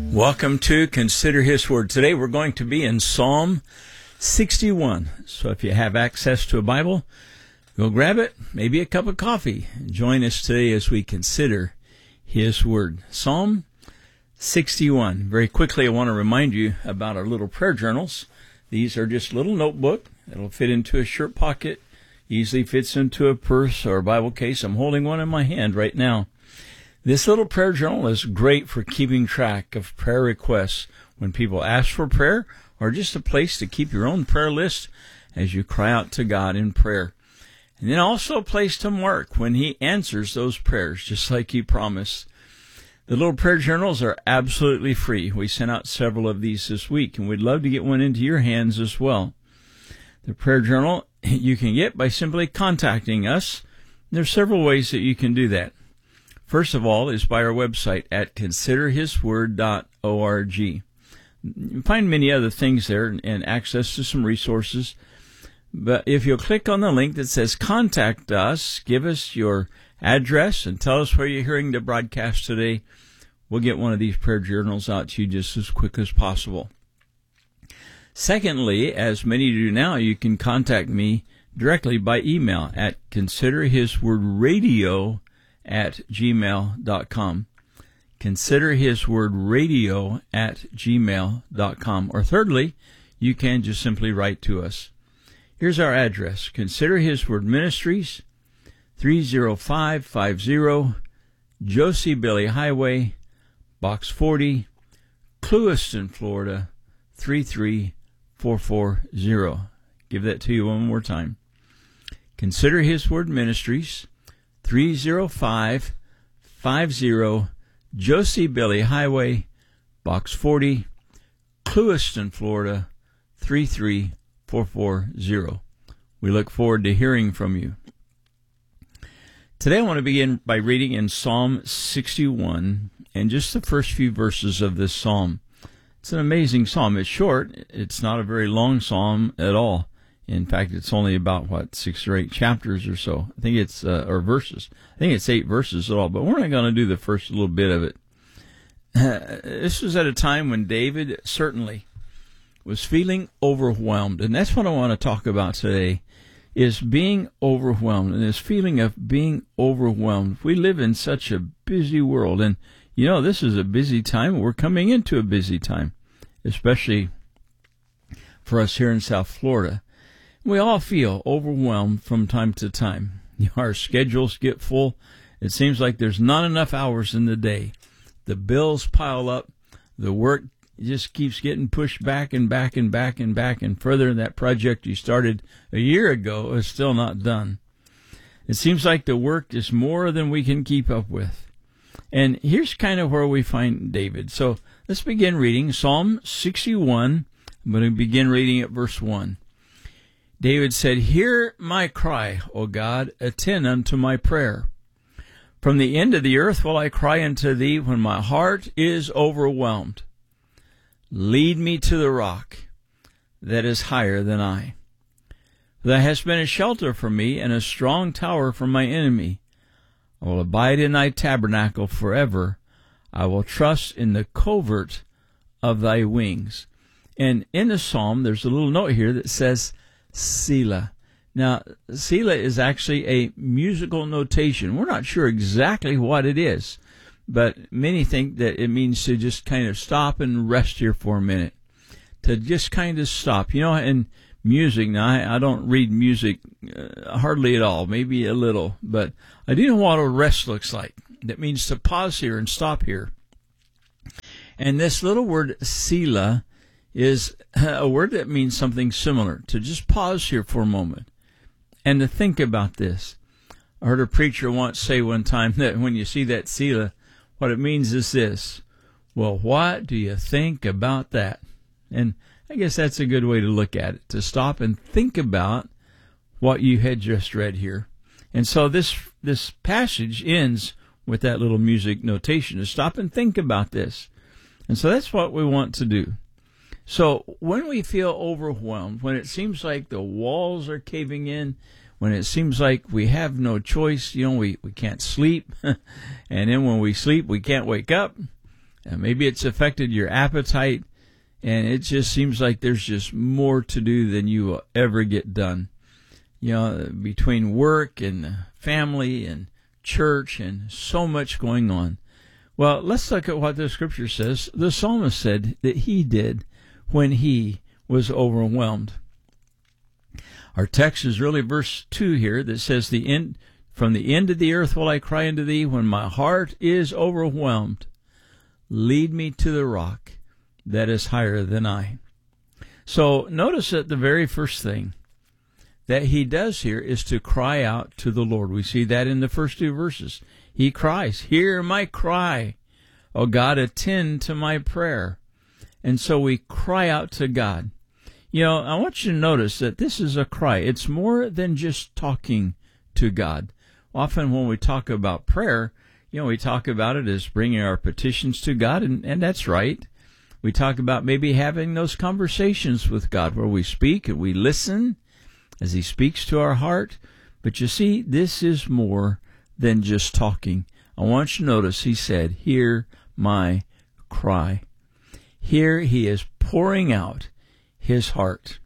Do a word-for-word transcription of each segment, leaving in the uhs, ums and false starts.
Welcome to Consider His Word. Today we're going to be in Psalm sixty-one. So if you have access to a Bible, go grab it, maybe a cup of coffee. Join us today as we consider His Word. Psalm sixty-one. Very quickly, I want to remind you about our little prayer journals. These are just a little notebook that'll fit into a shirt pocket, easily fits into a purse or a Bible case. I'm holding one in my hand right now. This little prayer journal is great for keeping track of prayer requests when people ask for prayer, or just a place to keep your own prayer list as you cry out to God in prayer. And then also a place to mark when He answers those prayers, just like He promised. The little prayer journals are absolutely free. We sent out several of these this week, and we'd love to get one into your hands as well. The prayer journal you can get by simply contacting us. There's several ways that you can do that. First of all is by our website at consider his word dot org. You can find many other things there and access to some resources. But if you'll click on the link that says Contact Us, give us your address and tell us where you're hearing the broadcast today, we'll get one of these prayer journals out to you just as quick as possible. Secondly, as many do now, you can contact me directly by email at considerhiswordradio at gmail dot com. Considerhiswordradio at gmail dot com. Or thirdly, you can just simply write to us. Here's our address: Consider His Word Ministries, three oh five fifty Josie Billy Highway, Box forty, Clewiston, Florida, three three four four zero. Give that to you one more time. Consider His Word Ministries, three oh five fifty Josie Billy Highway, Box forty, Clewiston, Florida, three three four four zero. We look forward to hearing from you. Today I want to begin by reading in Psalm sixty-one and just the first few verses of this psalm. It's an amazing psalm. It's short. It's not a very long psalm at all. In fact, it's only about, what, six or eight chapters or so. I think it's, uh, or verses. I think it's eight verses at all, but we're not going to do the first little bit of it. Uh, this was at a time when David certainly was feeling overwhelmed, and that's what I want to talk about today, is being overwhelmed, and this feeling of being overwhelmed. We live in such a busy world, and, you know, this is a busy time. We're coming into a busy time, especially for us here in South Florida. We all feel overwhelmed from time to time. Our schedules get full. It seems like there's not enough hours in the day. The bills pile up. The work just keeps getting pushed back and back and back and back and further. That project you started a year ago is still not done. It seems like the work is more than we can keep up with. And here's kind of where we find David. So let's begin reading Psalm sixty-one. I'm going to begin reading at verse one. David said, "Hear my cry, O God, attend unto my prayer. From the end of the earth will I cry unto thee when my heart is overwhelmed. Lead me to the rock that is higher than I. Thou hast been a shelter for me and a strong tower from my enemy. I will abide in thy tabernacle forever. I will trust in the covert of thy wings." And in the psalm, there's a little note here that says, Selah. Now, Selah is actually a musical notation. We're not sure exactly what it is, but many think that it means to just kind of stop and rest here for a minute, to just kind of stop. You know, in music, now I, I don't read music uh, hardly at all, maybe a little, but I do know what a rest looks like. That means to pause here and stop here. And this little word Selah is a word that means something similar, to just pause here for a moment and to think about this. I heard a preacher once say one time that when you see that Selah, what it means is this: well, what do you think about that? And I guess that's a good way to look at it, to stop and think about what you had just read here. And so this this passage ends with that little music notation, to stop and think about this. And so that's what we want to do. So when we feel overwhelmed, when it seems like the walls are caving in, when it seems like we have no choice, you know, we, we can't sleep, and then when we sleep, we can't wake up, Uh, maybe it's affected your appetite, and it just seems like there's just more to do than you will ever get done. You know, between work and family and church and so much going on. Well, let's look at what the scripture says. The psalmist said that he did when he was overwhelmed. Our text is really verse two here that says, "The end from the end of the earth will I cry unto thee when my heart is overwhelmed. Lead me to the rock that is higher than I." So notice that the very first thing that he does here is to cry out to the Lord. We see that in the first two verses. He cries, "Hear my cry, O God, attend to my prayer." And so we cry out to God. You know, I want you to notice that this is a cry. It's more than just talking to God. Often when we talk about prayer, you know, we talk about it as bringing our petitions to God, and, and that's right. We talk about maybe having those conversations with God where we speak and we listen as he speaks to our heart. But you see, this is more than just talking. I want you to notice he said, "Hear my cry." Here he is pouring out his heart.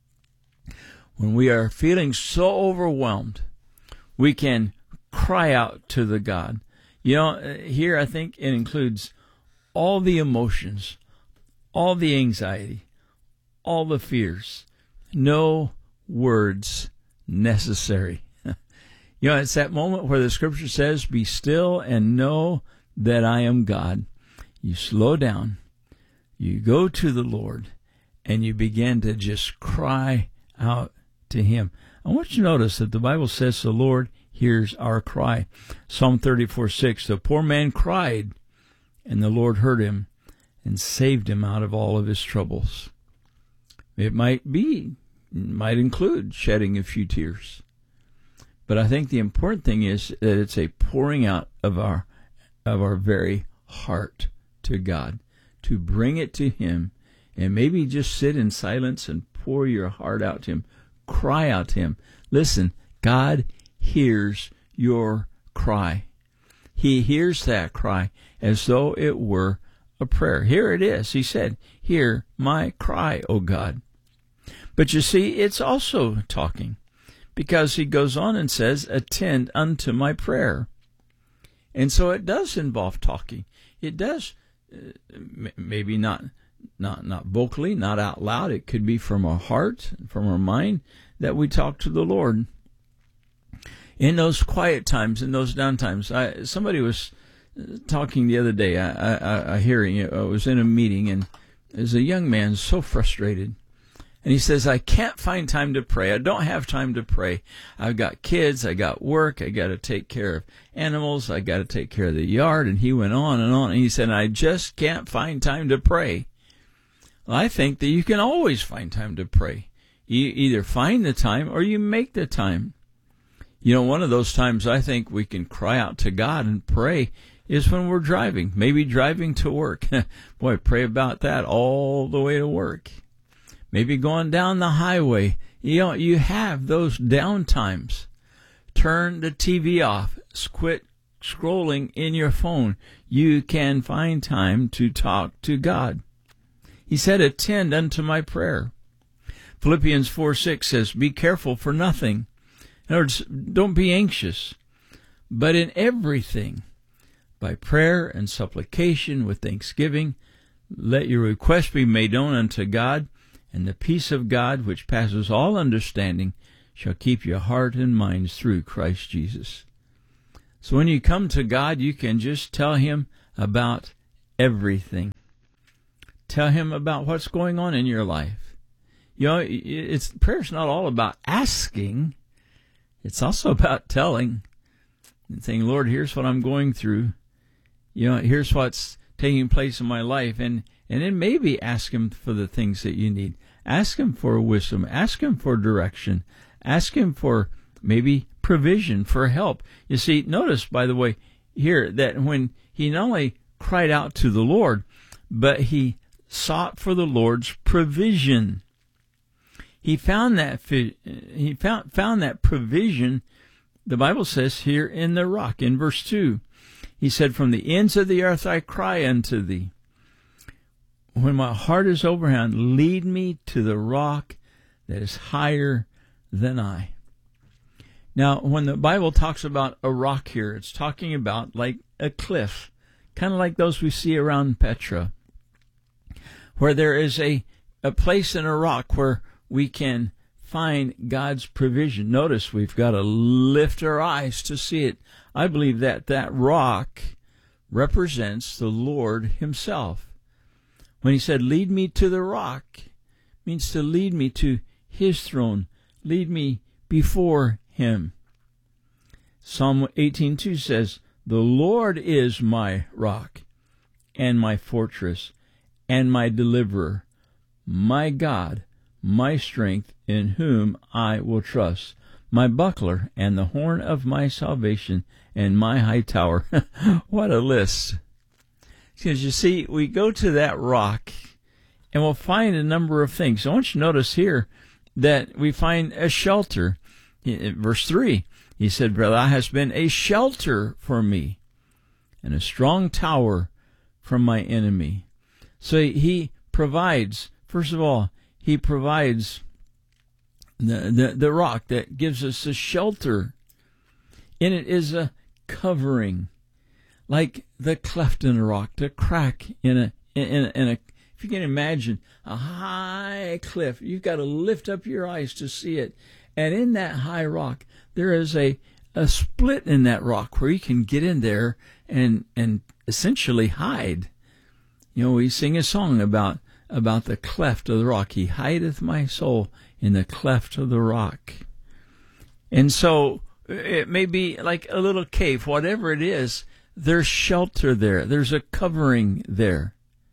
When we are feeling so overwhelmed, we can cry out to the God. You know, here I think it includes all the emotions, all the anxiety, all the fears. No words necessary. You know, it's that moment where the scripture says, "Be still and know that I am God." You slow down, you go to the Lord, and you begin to just cry out to him. I want you to notice that the Bible says the Lord hears our cry. Psalm thirty-four six, "The poor man cried, and the Lord heard him and saved him out of all of his troubles." It might be, it might include shedding a few tears. But I think the important thing is that it's a pouring out of our of our very heart to God, to bring it to him, and maybe just sit in silence and pour your heart out to him. Cry out to him. Listen, God hears your cry. He hears that cry as though it were a prayer. Here it is. He said, "Hear my cry, O God." But you see, it's also talking, because he goes on and says, "Attend unto my prayer." And so it does involve talking. It does, uh, m- maybe not, not, not vocally, not out loud. It could be from our heart, from our mind, that we talk to the Lord. In those quiet times, in those down times, I, somebody was talking the other day, I, I, I hearing it, I was in a meeting, and there's a young man so frustrated. And he says, "I can't find time to pray. I don't have time to pray. I've got kids. I got work. I got to take care of animals. I got to take care of the yard." And he went on and on. And he said, "I just can't find time to pray." Well, I think that you can always find time to pray. You either find the time or you make the time. You know, one of those times I think we can cry out to God and pray is when we're driving, maybe driving to work. Boy, pray about that all the way to work. Maybe going down the highway. You know, you have those down times. Turn the T V off. Quit scrolling in your phone. You can find time to talk to God. He said, "Attend unto my prayer." Philippians four six says, "Be careful for nothing." In other words, don't be anxious, but in everything, by prayer and supplication with thanksgiving, let your requests be made known unto God, and the peace of God, which passes all understanding, shall keep your heart and minds through Christ Jesus. So when you come to God, you can just tell him about everything. Tell him about what's going on in your life. You know, it's prayer's not all about asking. It's also about telling and saying, "Lord, here's what I'm going through. You know, here's what's taking place in my life." And And then maybe ask him for the things that you need. Ask him for wisdom. Ask him for direction. Ask him for maybe provision, for help. You see, notice, by the way, here that when he not only cried out to the Lord, but he sought for the Lord's provision. He found that he found found that provision, the Bible says here, in the rock. In verse two, He said, from the ends of the earth I cry unto thee. When my heart is overwhelmed, lead me to the rock that is higher than I. Now, when the Bible talks about a rock here, it's talking about like a cliff, kind of like those we see around Petra, where there is a, a place in a rock where we can find God's provision. Notice we've got to lift our eyes to see it. I believe that that rock represents the Lord himself. When he said, lead me to the rock, means to lead me to his throne, lead me before him. Psalm eighteen two says, the Lord is my rock and my fortress and my deliverer, my God, my strength, in whom I will trust, my buckler and the horn of my salvation and my high tower. What a list. Because you see, we go to that rock and we'll find a number of things. I want you to notice here that we find a shelter. In verse three, he said, "For thou hast been a shelter for me and a strong tower from my enemy." So he provides, first of all, he provides the, the, the rock that gives us a shelter. In it is a covering, like the cleft in a rock, the crack in a, in a, in a, if you can imagine a high cliff, you've got to lift up your eyes to see it. And in that high rock, there is a, a split in that rock where you can get in there and, and essentially hide. You know, we sing a song about, about the cleft of the rock. He hideth my soul in the cleft of the rock. And so it may be like a little cave, whatever it is, there's shelter there. There's a covering there.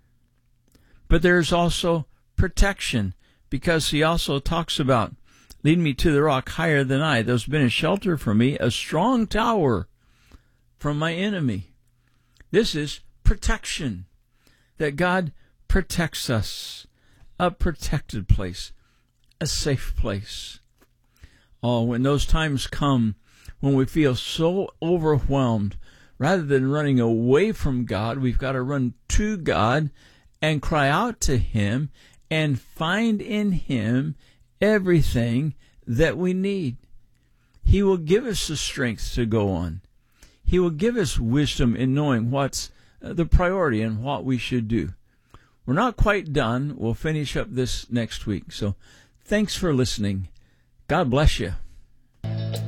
But there's also protection, because he also talks about, lead me to the rock higher than I. There's been a shelter for me, a strong tower from my enemy. This is protection, that God protects us, a protected place, a safe place. Oh, when those times come when we feel so overwhelmed, rather than running away from God, we've got to run to God and cry out to him and find in him everything that we need. He will give us the strength to go on. He will give us wisdom in knowing what's the priority and what we should do. We're not quite done. We'll finish up this next week. So thanks for listening. God bless you.